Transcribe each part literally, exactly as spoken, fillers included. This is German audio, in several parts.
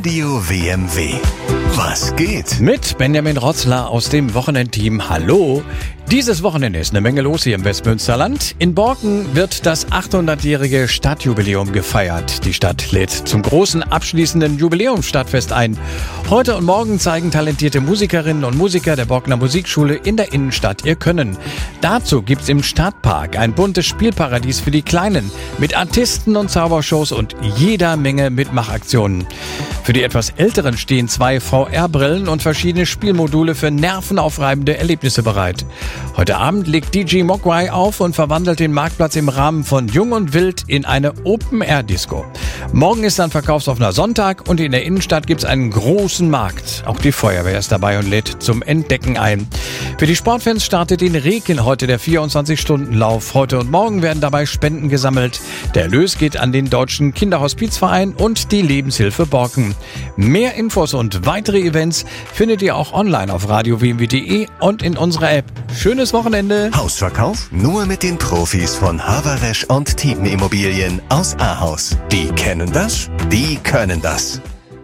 Radio W M W. Was geht? Mit Benjamin Rotzler aus dem Wochenendteam. Hallo! Dieses Wochenende ist eine Menge los hier im Westmünsterland. In Borken wird das achthundertjährige Stadtjubiläum gefeiert. Die Stadt lädt zum großen abschließenden Jubiläumsstadtfest ein. Heute und morgen zeigen talentierte Musikerinnen und Musiker der Borkener Musikschule in der Innenstadt ihr Können. Dazu gibt's im Stadtpark ein buntes Spielparadies für die Kleinen mit Artisten und Zaubershows und jeder Menge Mitmachaktionen. Für die etwas Älteren stehen zwei V R-Brillen und verschiedene Spielmodule für nervenaufreibende Erlebnisse bereit. Heute Abend legt D J Mogwai auf und verwandelt den Marktplatz im Rahmen von Jung und Wild in eine Open-Air-Disco. Morgen ist dann verkaufsoffener Sonntag und in der Innenstadt gibt's einen großen Markt. Auch die Feuerwehr ist dabei und lädt zum Entdecken ein. Für die Sportfans startet in Reken heute der vierundzwanzig-Stunden-Lauf. Heute und morgen werden dabei Spenden gesammelt. Der Erlös geht an den Deutschen Kinderhospizverein und die Lebenshilfe Borken. Mehr Infos und weitere Events findet ihr auch online auf radio w m w punkt d e und in unserer App. Schönes Wochenende! Hausverkauf nur mit den Profis von Haberresch und Team Immobilien aus Ahaus. Die kennen das, die können das.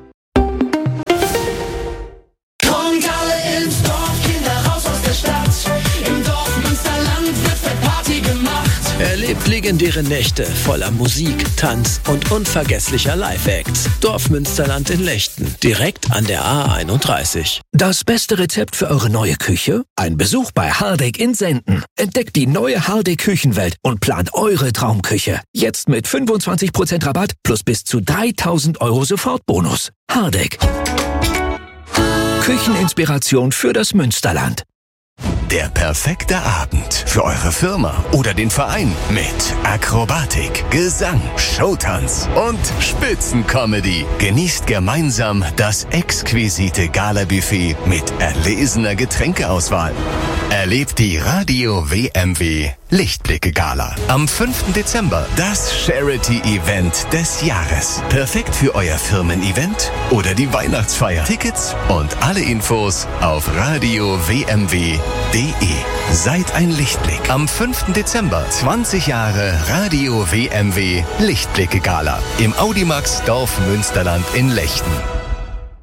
Kommt alle ins Dorf, Kinder raus aus der Stadt. Im Dorf Münsterland wird fett Party gemacht. Erlebt legendäre Nächte voller Musik, Tanz und unvergesslicher Live-Acts. Dorf Münsterland in Lechten, direkt an der A einunddreißig. Das beste Rezept für eure neue Küche? Ein Besuch bei Hardegg in Senden. Entdeckt die neue Hardegg Küchenwelt und plant eure Traumküche. Jetzt mit fünfundzwanzig Prozent Rabatt plus bis zu dreitausend Euro Sofortbonus. Hardegg. Kücheninspiration für das Münsterland. Der perfekte Abend für eure Firma oder den Verein mit Akrobatik, Gesang, Showtanz und Spitzencomedy. Genießt gemeinsam das exquisite Gala-Buffet mit erlesener Getränkeauswahl. Erlebt die Radio W M W Lichtblicke-Gala am fünften Dezember. Das Charity-Event des Jahres. Perfekt für euer Firmen-Event oder die Weihnachtsfeier. Tickets und alle Infos auf radio w m w punkt d e. Seid ein Lichtblick. Am fünften Dezember zwanzig Jahre Radio W M W Lichtblicke-Gala im Audimax Dorf Münsterland in Lechten.